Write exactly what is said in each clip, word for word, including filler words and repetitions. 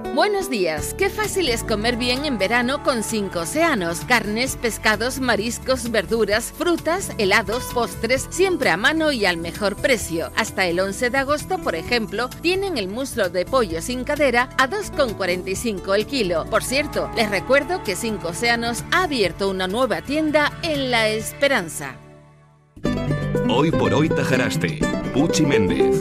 Buenos días, qué fácil es comer bien en verano con cinco océanos. Carnes, pescados, mariscos, verduras, frutas, helados, postres, siempre a mano y al mejor precio. Hasta el once de agosto, por ejemplo, tienen el muslo de pollo sin cadera a dos con cuarenta y cinco el kilo. Por cierto, les recuerdo que Cinco Océanos ha abierto una nueva tienda en La Esperanza. Hoy por hoy Tajaraste, Puchi Méndez.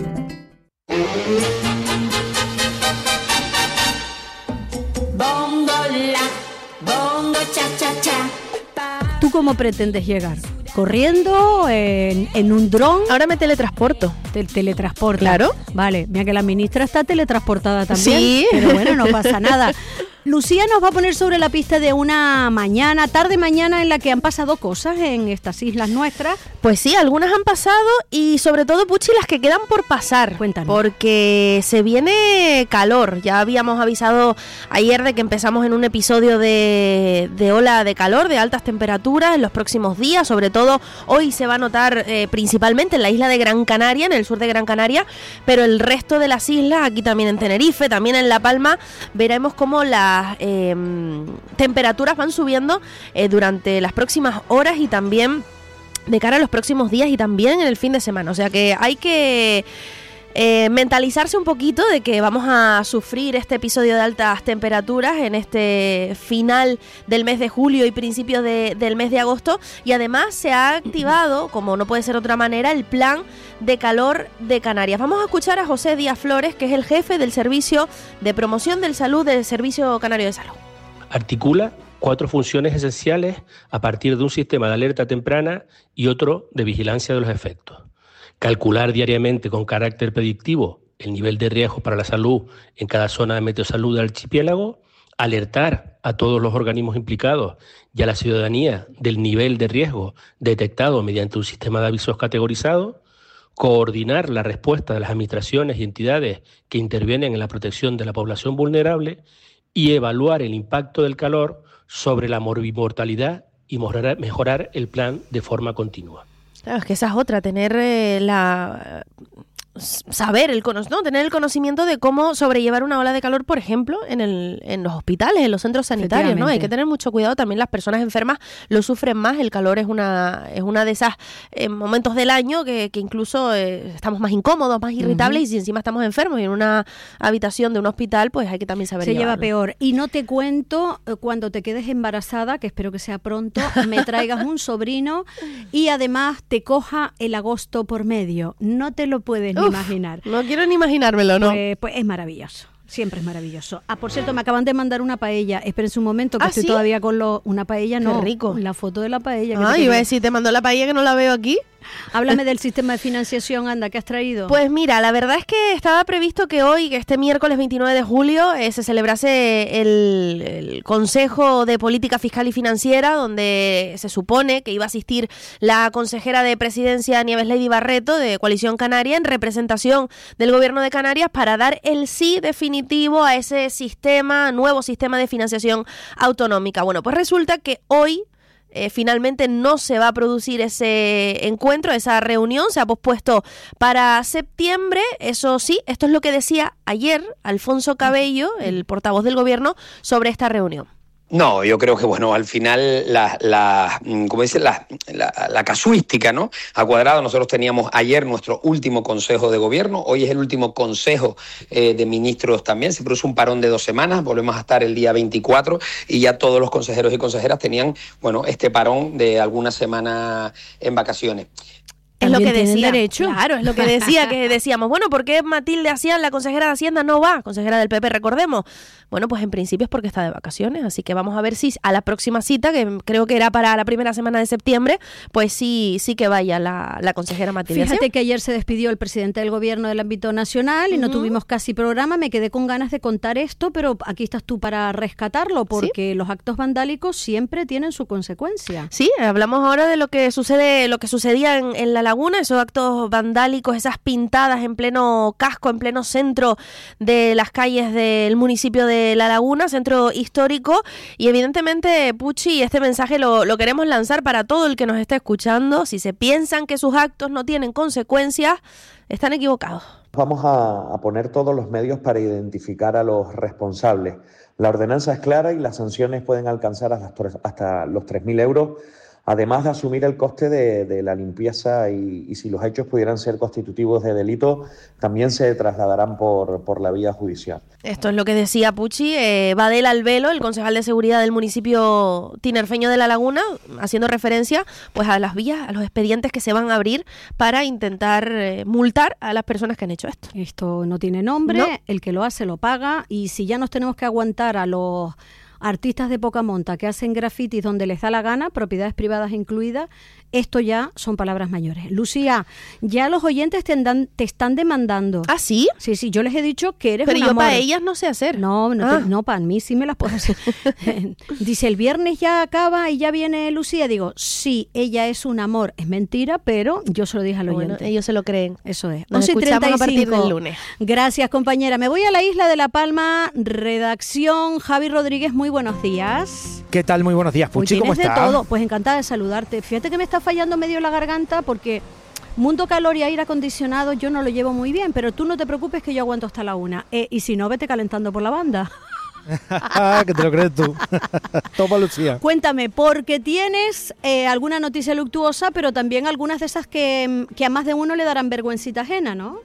¿Tú cómo pretendes llegar? ¿Corriendo? ¿En, en un dron? Ahora me teletransporto. Te teletransporta. Claro. Vale, mira que la ministra está teletransportada también. Sí. Pero bueno, no pasa nada. Lucía nos va a poner sobre la pista de una mañana, tarde mañana, en la que han pasado cosas en estas islas nuestras. Pues sí, algunas han pasado y sobre todo, Puchi, las que quedan por pasar. Cuéntanos. Porque se viene calor. Ya habíamos avisado ayer de que empezamos en un episodio de, de ola de calor, de altas temperaturas en los próximos días. Sobre todo hoy se va a notar eh, principalmente en la isla de Gran Canaria, en el sur de Gran Canaria, pero el resto de las islas, aquí también en Tenerife, también en La Palma, veremos cómo la Las eh, temperaturas van subiendo eh, durante las próximas horas y también de cara a los próximos días y también en el fin de semana. O sea que hay que eh, mentalizarse un poquito de que vamos a sufrir este episodio de altas temperaturas en este final del mes de julio y principios de, del mes de agosto. Y además se ha activado, como no puede ser de otra manera, el plan de calor de Canarias. Vamos a escuchar a José Díaz Flores, que es el jefe del Servicio de Promoción del Salud del Servicio Canario de Salud. Articula cuatro funciones esenciales a partir de un sistema de alerta temprana y otro de vigilancia de los efectos. Calcular diariamente con carácter predictivo el nivel de riesgo para la salud en cada zona de meteosalud del archipiélago, alertar a todos los organismos implicados y a la ciudadanía del nivel de riesgo detectado mediante un sistema de avisos categorizado, coordinar la respuesta de las administraciones y entidades que intervienen en la protección de la población vulnerable y evaluar el impacto del calor sobre la morbimortalidad y mejorar, mejorar el plan de forma continua. Claro, es que esa es otra, tener eh, la... saber, el cono- ¿no? tener el conocimiento de cómo sobrellevar una ola de calor, por ejemplo, en, el, en los hospitales, en los centros sanitarios, ¿no? Hay que tener mucho cuidado, también las personas enfermas lo sufren más, el calor es una es una de esas eh, momentos del año que, que incluso eh, estamos más incómodos, más irritables, uh-huh. Y si encima estamos enfermos y en una habitación de un hospital, pues hay que también saber Se llevarlo. lleva peor. Y no te cuento, eh, cuando te quedes embarazada, que espero que sea pronto, me traigas un sobrino y además te coja el agosto por medio. No te lo puedes ni imaginar. No quiero ni imaginármelo, ¿no? Pues, pues es maravilloso. Siempre es maravilloso. Ah, por cierto, me acaban de mandar una paella. Espérense un momento, que ¿Ah, estoy sí? todavía con lo, una paella, no. Qué rico. La foto de la paella. Ah, iba a decir, te mandó la paella que no la veo aquí. Háblame del sistema de financiación, anda, ¿qué has traído? Pues mira, la verdad es que estaba previsto que hoy, que este miércoles veintinueve de julio, eh, se celebrase el, el Consejo de Política Fiscal y Financiera, donde se supone que iba a asistir la consejera de Presidencia, Nieves Lady Barreto, de Coalición Canaria, en representación del Gobierno de Canarias, para dar el sí definitivo a ese sistema, nuevo sistema de financiación autonómica. Bueno, pues resulta que hoy Eh, finalmente no se va a producir ese encuentro, esa reunión, se ha pospuesto para septiembre. Eso sí, esto es lo que decía ayer Alfonso Cabello, el portavoz del gobierno, sobre esta reunión. No, yo creo que, bueno, al final la, la como dice, la, la, la casuística, ¿no? Ha cuadrado. Nosotros teníamos ayer nuestro último consejo de gobierno, hoy es el último consejo eh, de ministros también. Se produce un parón de dos semanas, volvemos a estar el día veinticuatro y ya todos los consejeros y consejeras tenían, bueno, este parón de alguna semana en vacaciones. Es lo que decía, derecho. Claro, es lo que decía, que decíamos, bueno, ¿por qué Matilde Hacían, la consejera de Hacienda, no va? Consejera del P P, recordemos. Bueno, pues en principio es porque está de vacaciones, así que vamos a ver si a la próxima cita, que creo que era para la primera semana de septiembre, pues sí sí que vaya la, la consejera Matilde Hacían. Fíjate que ayer se despidió el presidente del gobierno del ámbito nacional y uh-huh. no tuvimos casi programa. Me quedé con ganas de contar esto, pero aquí estás tú para rescatarlo, porque ¿sí? Los actos vandálicos siempre tienen su consecuencia. Sí, hablamos ahora de lo que sucede, lo que sucedía en, en la Laguna Laguna, esos actos vandálicos, esas pintadas en pleno casco, en pleno centro de las calles del municipio de La Laguna, centro histórico, y evidentemente, Puchi, este mensaje lo, lo queremos lanzar para todo el que nos esté escuchando. Si se piensan que sus actos no tienen consecuencias, están equivocados. Vamos a, a poner todos los medios para identificar a los responsables. La ordenanza es clara y las sanciones pueden alcanzar hasta, hasta los tres mil euros, además de asumir el coste de, de la limpieza y, y si los hechos pudieran ser constitutivos de delito, también se trasladarán por, por la vía judicial. Esto es lo que decía Puchi, eh, Badel Albelo, el concejal de seguridad del municipio tinerfeño de La Laguna, haciendo referencia pues a las vías, a los expedientes que se van a abrir para intentar eh, multar a las personas que han hecho esto. Esto no tiene nombre, no. El que lo hace lo paga, y si ya nos tenemos que aguantar a los artistas de poca monta que hacen grafitis donde les da la gana, propiedades privadas incluidas, esto ya son palabras mayores. Lucía, ya los oyentes te, andan, te están demandando. ¿Ah, sí? Sí, sí, yo les he dicho que eres Pero un yo amor. para ellas no sé hacer. No, no, ah. te, no para mí sí me las puedo hacer. Dice, el viernes ya acaba y ya viene Lucía. Digo, sí, ella es un amor. Es mentira, pero yo se lo dije al oyente. Bueno, ellos se lo creen. Eso es. Nos escuchamos a partir del lunes. Gracias, compañera. Me voy a la isla de La Palma. Redacción, Javi Rodríguez, muy buenos días. ¿Qué tal? Muy buenos días, Puchi, ¿cómo estás? De todo, pues encantada de saludarte. Fíjate que me está fallando medio la garganta porque mundo calor y aire acondicionado yo no lo llevo muy bien, pero tú no te preocupes que yo aguanto hasta la una. Eh, y si no, vete calentando por la banda. Que te lo crees tú. Toma, Lucía. Cuéntame, porque tienes eh, alguna noticia luctuosa, pero también algunas de esas que, que a más de uno le darán vergüencita ajena, ¿no?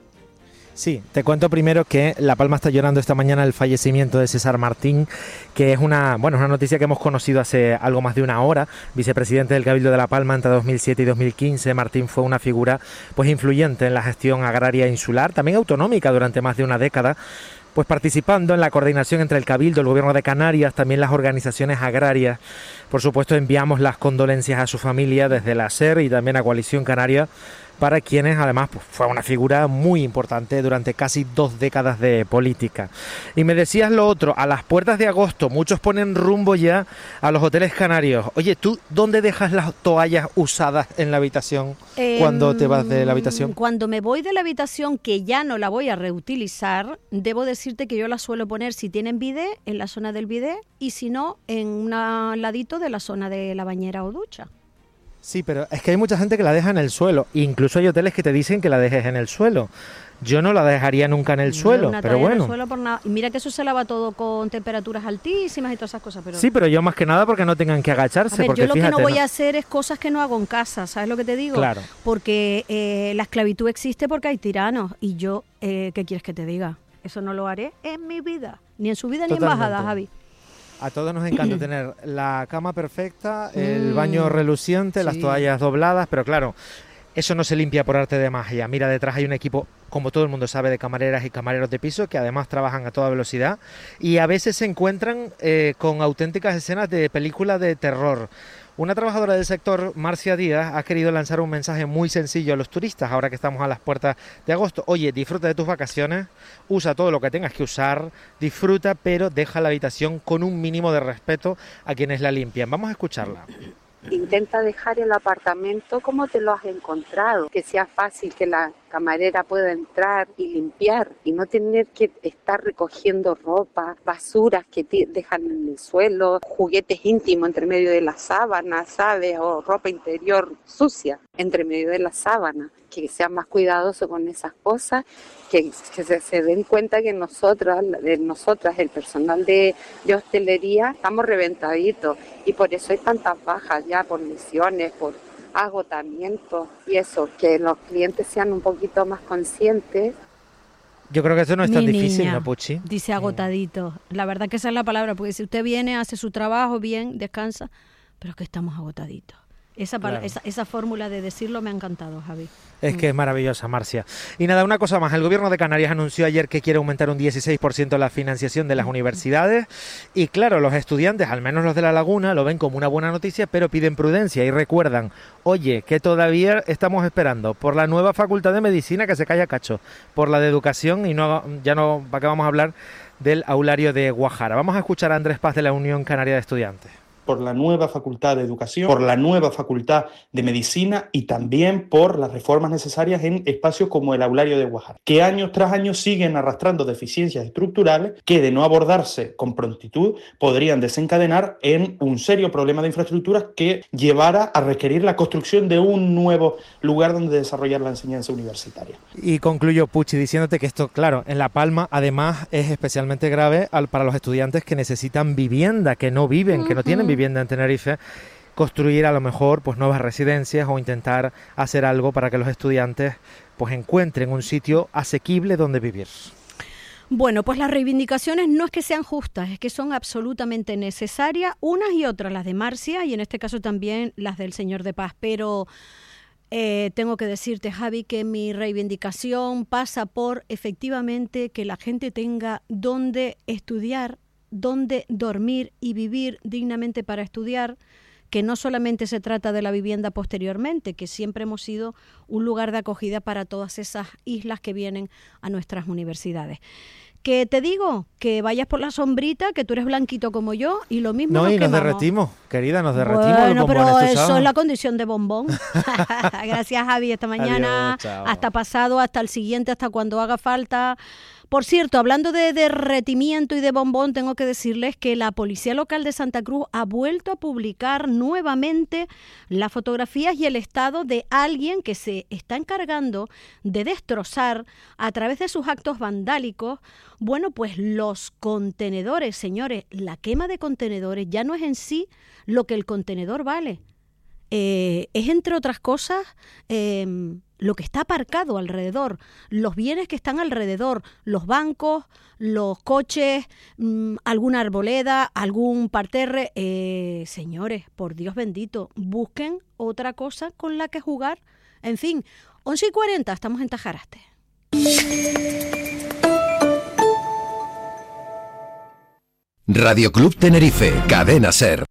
Sí, te cuento primero que La Palma está llorando esta mañana el fallecimiento de César Martín, que es una, bueno, una noticia que hemos conocido hace algo más de una hora. Vicepresidente del Cabildo de La Palma entre dos mil siete y dos mil quince, Martín fue una figura pues influyente en la gestión agraria insular, también autonómica durante más de una década, pues participando en la coordinación entre el Cabildo, el Gobierno de Canarias, también las organizaciones agrarias. Por supuesto, enviamos las condolencias a su familia desde la SER y también a Coalición Canaria, para quienes además pues, fue una figura muy importante durante casi dos décadas de política. Y me decías lo otro, a las puertas de agosto muchos ponen rumbo ya a los hoteles canarios. Oye, ¿tú dónde dejas las toallas usadas en la habitación eh, cuando te vas de la habitación? Cuando me voy de la habitación, que ya no la voy a reutilizar, debo decirte que yo la suelo poner, si tienen bidet, en la zona del bidet, y si no, en un ladito de la zona de la bañera o ducha. Sí, pero es que hay mucha gente que la deja en el suelo. Incluso hay hoteles que te dicen que la dejes en el suelo. Yo no la dejaría nunca en el no, suelo, pero bueno. En el suelo por nada. Y mira que eso se lava todo con temperaturas altísimas y todas esas cosas. Pero... Sí, pero yo más que nada porque no tengan que agacharse. A ver, porque yo lo fíjate, que no voy no... a hacer es cosas que no hago en casa, ¿sabes lo que te digo? Claro. Porque eh, la esclavitud existe porque hay tiranos. Y yo, eh, ¿qué quieres que te diga? Eso no lo haré en mi vida. Ni en subida ni en bajada, Javi. A todos nos encanta tener la cama perfecta, el baño reluciente, sí, las toallas dobladas, pero claro, eso no se limpia por arte de magia. Mira, detrás hay un equipo, como todo el mundo sabe, de camareras y camareros de piso que además trabajan a toda velocidad y a veces se encuentran eh, con auténticas escenas de películas de terror. Una trabajadora del sector, Marcia Díaz, ha querido lanzar un mensaje muy sencillo a los turistas ahora que estamos a las puertas de agosto. Oye, disfruta de tus vacaciones, usa todo lo que tengas que usar, disfruta, pero deja la habitación con un mínimo de respeto a quienes la limpian. Vamos a escucharla. Intenta dejar el apartamento como te lo has encontrado, que sea fácil, que la camarera pueda entrar y limpiar y no tener que estar recogiendo ropa, basuras que te dejan en el suelo, juguetes íntimos entre medio de la sábana, ¿sabes? O ropa interior sucia entre medio de la sábana. Que sean más cuidadosos con esas cosas, que, que se, se den cuenta que nosotras, de nosotras, el personal de, de hostelería, estamos reventaditos y por eso hay tantas bajas ya por lesiones, por agotamiento y eso, que los clientes sean un poquito más conscientes. Yo creo que eso no es tan Mi difícil, niña, ¿no, Puchi? Dice agotadito. La verdad que esa es la palabra, porque si usted viene, hace su trabajo bien, descansa, pero es que estamos agotaditos. Esa, claro. esa, esa fórmula de decirlo me ha encantado, Javi. Es que es maravillosa, Marcia. Y nada, una cosa más. El Gobierno de Canarias anunció ayer que quiere aumentar un dieciséis por ciento la financiación de las universidades. Y claro, los estudiantes, al menos los de La Laguna, lo ven como una buena noticia, pero piden prudencia y recuerdan, oye, que todavía estamos esperando por la nueva Facultad de Medicina que se calla cacho, por la de Educación y no ya no, ¿para qué vamos a hablar del aulario de Guajara? Vamos a escuchar a Andrés Paz de la Unión Canaria de Estudiantes. por la nueva Facultad de Educación, por la nueva Facultad de Medicina y también por las reformas necesarias en espacios como el Aulario de Guajardo, que años tras años siguen arrastrando deficiencias estructurales que, de no abordarse con prontitud, podrían desencadenar en un serio problema de infraestructuras que llevara a requerir la construcción de un nuevo lugar donde desarrollar la enseñanza universitaria. Y concluyo, Puchi, diciéndote que esto, claro, en La Palma además es especialmente grave al, para los estudiantes que necesitan vivienda, que no viven, uh-huh. que no tienen vivienda en Tenerife, construir a lo mejor pues nuevas residencias o intentar hacer algo para que los estudiantes pues encuentren un sitio asequible donde vivir. Bueno, pues las reivindicaciones no es que sean justas, es que son absolutamente necesarias, unas y otras, las de Marcia y en este caso también las del señor de Paz, pero eh, tengo que decirte, Javi, que mi reivindicación pasa por efectivamente que la gente tenga dónde estudiar, dónde dormir y vivir dignamente para estudiar, que no solamente se trata de la vivienda posteriormente, que siempre hemos sido un lugar de acogida para todas esas islas que vienen a nuestras universidades. Que te digo, que vayas por la sombrita, que tú eres blanquito como yo, y lo mismo no, nos y nos quemamos. derretimos, querida, nos derretimos. Bueno, pero eso usados. es la condición de bombón. Gracias, Javi, esta mañana, Adiós, hasta pasado, hasta el siguiente, hasta cuando haga falta. Por cierto, hablando de derretimiento y de bombón, tengo que decirles que la Policía Local de Santa Cruz ha vuelto a publicar nuevamente las fotografías y el estado de alguien que se está encargando de destrozar a través de sus actos vandálicos, bueno, pues los contenedores, señores. La quema de contenedores ya no es en sí lo que el contenedor vale. Eh, es, entre otras cosas, eh, lo que está aparcado alrededor, los bienes que están alrededor, los bancos, los coches, mmm, alguna arboleda, algún parterre. Eh, señores, por Dios bendito, busquen otra cosa con la que jugar. En fin, once y cuarenta, estamos en Tajaraste. Radio Club Tenerife, Cadena Ser.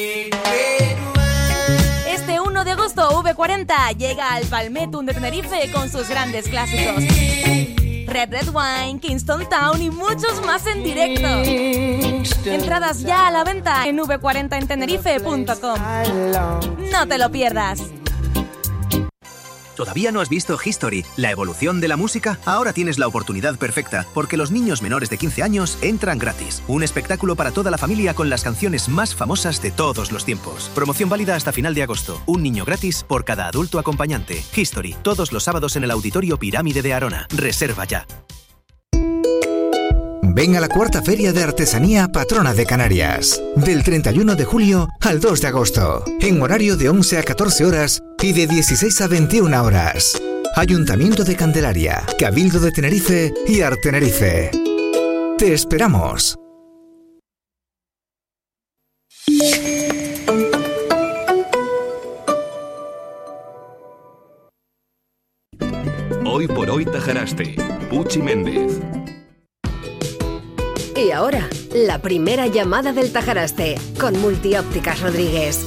V cuarenta llega al Palmetum de Tenerife con sus grandes clásicos. Red Red Wine, Kingston Town y muchos más en directo. Entradas ya a la venta en v cuarenta en tenerife punto com. No te lo pierdas. ¿Todavía no has visto History, la evolución de la música? Ahora tienes la oportunidad perfecta, porque los niños menores de quince años entran gratis. Un espectáculo para toda la familia con las canciones más famosas de todos los tiempos. Promoción válida hasta final de agosto. Un niño gratis por cada adulto acompañante. History, todos los sábados en el Auditorio Pirámide de Arona. Reserva ya. Ven a la cuarta Feria de Artesanía Patrona de Canarias, del treinta y uno de julio al dos de agosto, en horario de once a catorce horas y de dieciséis a veintiuna horas. Ayuntamiento de Candelaria, Cabildo de Tenerife y Artenerife. Te esperamos. Hoy por hoy Tajaraste, Puchi Méndez. Y ahora, la primera llamada del Tajaraste, con Multiópticas Rodríguez.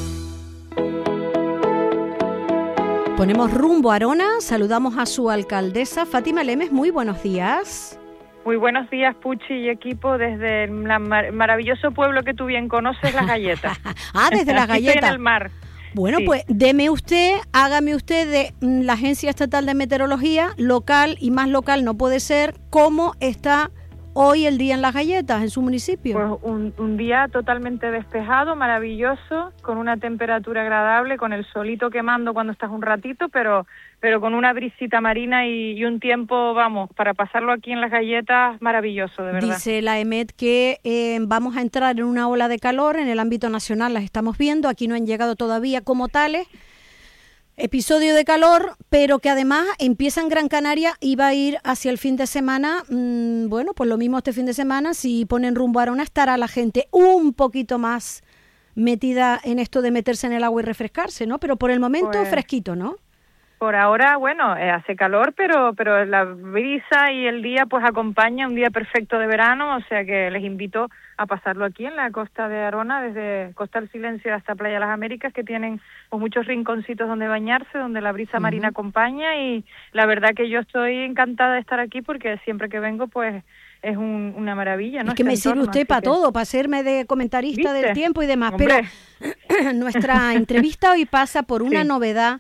Ponemos rumbo a Arona, saludamos a su alcaldesa, Fátima Lemes, muy buenos días. Muy buenos días, Puchi y equipo, desde el mar- maravilloso pueblo que tú bien conoces, Las Galletas. Ah, desde Las Galletas. Estoy en el mar. Bueno, sí. Pues deme usted, hágame usted de la Agencia Estatal de Meteorología, local y más local no puede ser, ¿cómo está hoy el día en Las Galletas, en su municipio? Pues un, un día totalmente despejado, maravilloso, con una temperatura agradable, con el solito quemando cuando estás un ratito, pero pero con una brisita marina y, y un tiempo, vamos, para pasarlo aquí en Las Galletas, maravilloso, de verdad. Dice la E M E T que eh, vamos a entrar en una ola de calor en el ámbito nacional, las estamos viendo, aquí no han llegado todavía como tales. Episodio de calor, pero que además empieza en Gran Canaria y va a ir hacia el fin de semana. Mmm, bueno, pues lo mismo este fin de semana, si ponen rumbo a Arona, estará la gente un poquito más metida en esto de meterse en el agua y refrescarse, ¿no? Pero por el momento pues, fresquito, ¿no? Por ahora, bueno, eh, hace calor, pero pero la brisa y el día pues acompaña, un día perfecto de verano, o sea que les invito a pasarlo aquí en la costa de Arona, desde Costa del Silencio hasta Playa Las Américas, que tienen pues, muchos rinconcitos donde bañarse, donde la brisa uh-huh. marina acompaña, y la verdad que yo estoy encantada de estar aquí porque siempre que vengo pues es un, una maravilla, ¿no? Es que Ese me sirve entorno, usted así para que- todo, para hacerme de comentarista ¿Viste? del tiempo y demás, Hombre. pero nuestra entrevista hoy pasa por una Sí. novedad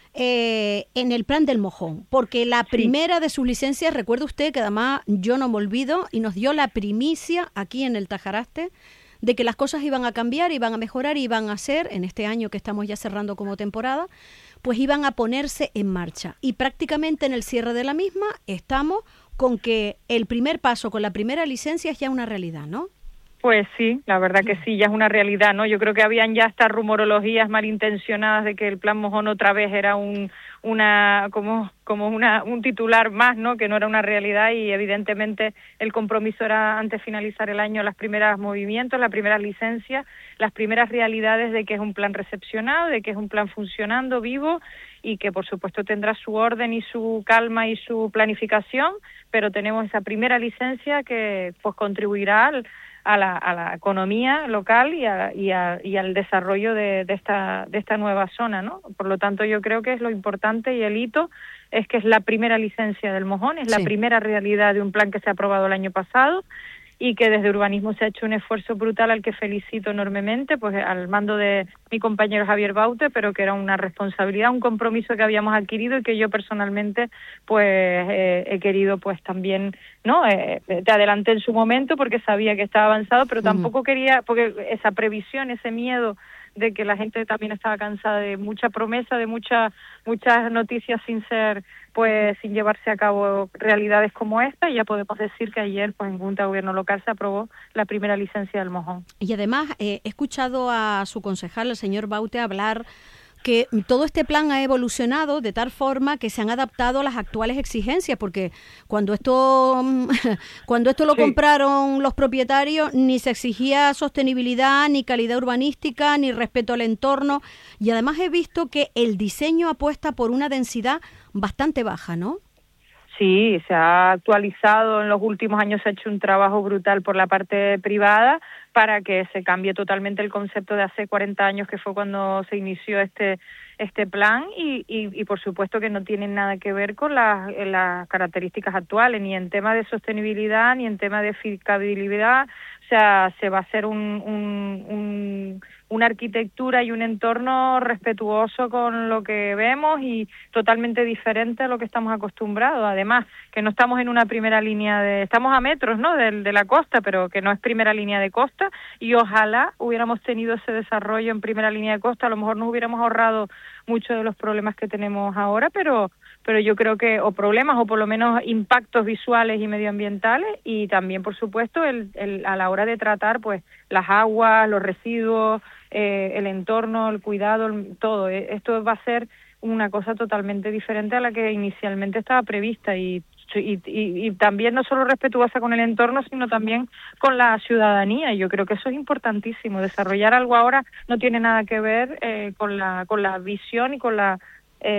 eh, en el plan del mojón, porque la Sí. primera de sus licencias, recuerde usted que además yo no me olvido, y nos dio la primicia aquí en el Tajaraste de que las cosas iban a cambiar, iban a mejorar, iban a ser, en este año que estamos ya cerrando como temporada, pues iban a ponerse en marcha. Y prácticamente en el cierre de la misma estamos con que el primer paso con la primera licencia es ya una realidad, ¿no? Pues sí, la verdad que sí, ya es una realidad, ¿no? Yo creo que habían ya hasta rumorologías malintencionadas de que el Plan Mojón otra vez era un una como como una un titular más, ¿no? Que no era una realidad, y evidentemente el compromiso era antes de finalizar el año las primeras movimientos, las primeras licencias, las primeras realidades de que es un plan recepcionado, de que es un plan funcionando, vivo, y que por supuesto tendrá su orden y su calma y su planificación, pero tenemos esa primera licencia que pues contribuirá al A la, a la economía local y, a, y, a, y al desarrollo de, de esta de esta nueva zona, ¿no? Por lo tanto, yo creo que es lo importante y el hito es que es la primera licencia del Mojón, es Sí. la primera realidad de un plan que se ha aprobado el año pasado y que desde Urbanismo se ha hecho un esfuerzo brutal al que felicito enormemente, pues al mando de mi compañero Javier Baute, pero que era una responsabilidad, un compromiso que habíamos adquirido y que yo personalmente pues eh, he querido pues también, ¿no? Eh, te adelanté en su momento porque sabía que estaba avanzado, pero tampoco quería, porque esa previsión, ese miedo de que la gente también estaba cansada de mucha promesa, de mucha, muchas noticias sin ser, pues sin llevarse a cabo realidades como esta, y ya podemos decir que ayer pues en Junta de Gobierno Local se aprobó la primera licencia del Mojón. Y además eh, he escuchado a su concejal, el señor Baute, hablar que todo este plan ha evolucionado de tal forma que se han adaptado a las actuales exigencias, porque cuando esto cuando esto lo Sí. compraron los propietarios ni se exigía sostenibilidad, ni calidad urbanística, ni respeto al entorno, y además he visto que el diseño apuesta por una densidad bastante baja, ¿no? Sí, se ha actualizado en los últimos años, se ha hecho un trabajo brutal por la parte privada para que se cambie totalmente el concepto de hace cuarenta años, que fue cuando se inició este este plan, y, y, y por supuesto que no tienen nada que ver con las, las características actuales, ni en tema de sostenibilidad, ni en tema de eficabilidad. O sea, se va a hacer un, un, un, una arquitectura y un entorno respetuoso con lo que vemos y totalmente diferente a lo que estamos acostumbrados. Además, que no estamos en una primera línea de... Estamos a metros, ¿no?, de, de la costa, pero que no es primera línea de costa, y ojalá hubiéramos tenido ese desarrollo en primera línea de costa. A lo mejor nos hubiéramos ahorrado muchos de los problemas que tenemos ahora, pero... pero yo creo que, o problemas, o por lo menos impactos visuales y medioambientales, y también, por supuesto, el, el, a la hora de tratar pues las aguas, los residuos, eh, el entorno, el cuidado, el, todo. Esto va a ser una cosa totalmente diferente a la que inicialmente estaba prevista, y, y, y, y también no solo respetuosa con el entorno, sino también con la ciudadanía. Yo creo que eso es importantísimo. Desarrollar algo ahora no tiene nada que ver eh, con la con la visión y con la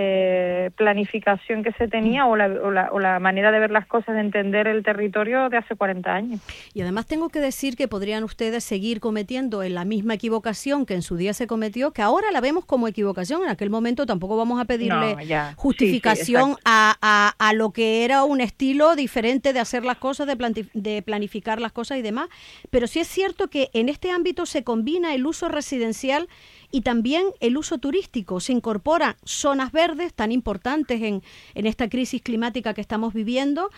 Eh, planificación que se tenía o la, o, la, o la manera de ver las cosas, de entender el territorio de hace cuarenta años. Y además tengo que decir que podrían ustedes seguir cometiendo en la misma equivocación que en su día se cometió, que ahora la vemos como equivocación. En aquel momento tampoco vamos a pedirle No, ya. justificación Sí, sí, a, a, a lo que era un estilo diferente de hacer las cosas, de, planti- de planificar las cosas y demás. Pero sí es cierto que en este ámbito se combina el uso residencial y también el uso turístico. Se incorporan zonas verdes tan importantes en, en esta crisis climática que estamos viviendo,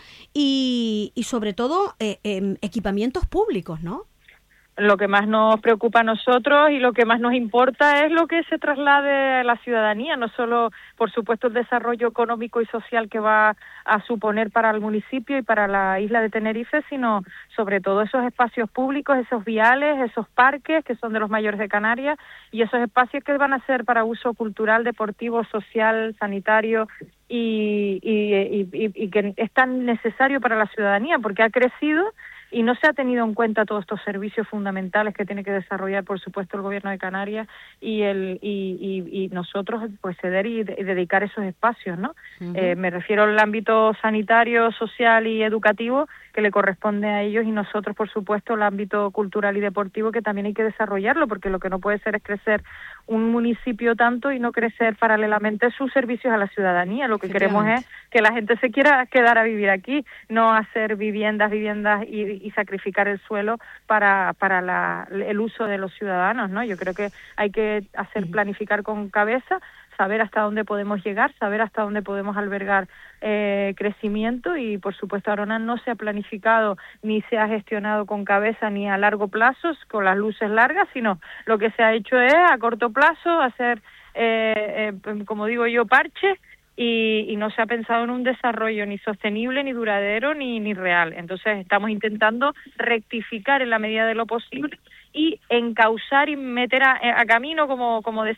y, y sobre todo eh, eh, equipamientos públicos, ¿no? Lo que más nos preocupa a nosotros y lo que más nos importa es lo que se traslade a la ciudadanía, no solo, por supuesto, el desarrollo económico y social que va a suponer para el municipio y para la isla de Tenerife, sino sobre todo esos espacios públicos, esos viales, esos parques que son de los mayores de Canarias, y esos espacios que van a ser para uso cultural, deportivo, social, sanitario, y, y, y, y, y que es tan necesario para la ciudadanía porque ha crecido y no se ha tenido en cuenta todos estos servicios fundamentales que tiene que desarrollar, por supuesto, el Gobierno de Canarias y el y, y, y nosotros pues ceder y, de, y dedicar esos espacios, ¿no? Uh-huh. Eh, me refiero al ámbito sanitario, social y educativo que le corresponde a ellos, y nosotros, por supuesto, el ámbito cultural y deportivo, que también hay que desarrollarlo, porque lo que no puede ser es crecer un municipio tanto y no crecer paralelamente sus servicios a la ciudadanía. Lo que queremos es que la gente se quiera quedar a vivir aquí, no hacer viviendas, viviendas y, y sacrificar el suelo para para la, el uso de los ciudadanos, ¿no? Yo creo que hay que hacer planificar con cabeza, saber hasta dónde podemos llegar, saber hasta dónde podemos albergar eh, crecimiento y, por supuesto, Arona no se ha planificado ni se ha gestionado con cabeza ni a largo plazo, con las luces largas, sino lo que se ha hecho es a corto plazo hacer, eh, eh, como digo yo, parche y, y no se ha pensado en un desarrollo ni sostenible, ni duradero, ni, ni real. Entonces estamos intentando rectificar en la medida de lo posible y encauzar y meter a, a camino, como, como decía